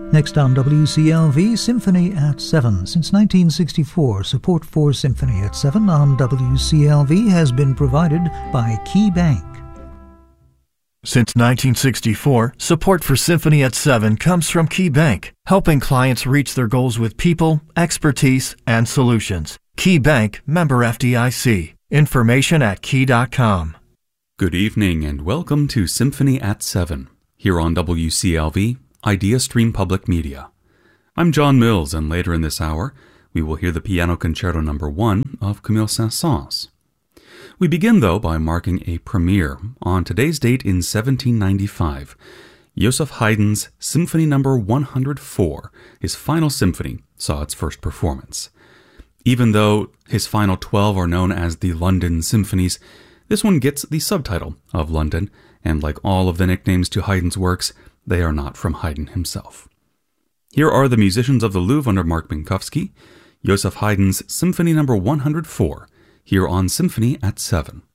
Next on WCLV, Symphony at 7. Since 1964, support for Symphony at 7 on WCLV has been provided by Key Bank. Since 1964, support for Symphony at 7 comes from Key Bank, helping clients reach their goals with people, expertise, and solutions. Key Bank, member FDIC. Information at key.com. Good evening and welcome to Symphony at 7, here on WCLV, Idea Stream Public Media. I'm John Mills, and later in this hour, we will hear the Piano Concerto No. 1 of Camille Saint-Saëns. We begin, though, by marking a premiere. On today's date in 1795, Joseph Haydn's Symphony No. 104, his final symphony, saw its first performance. Even though his final 12 are known as the London Symphonies, this one gets the subtitle of London, and like all of the nicknames to Haydn's works, they are not from Haydn himself. Here are the musicians of the Louvre under Mark Minkowski, Joseph Haydn's Symphony No. 104, here on Symphony at 7.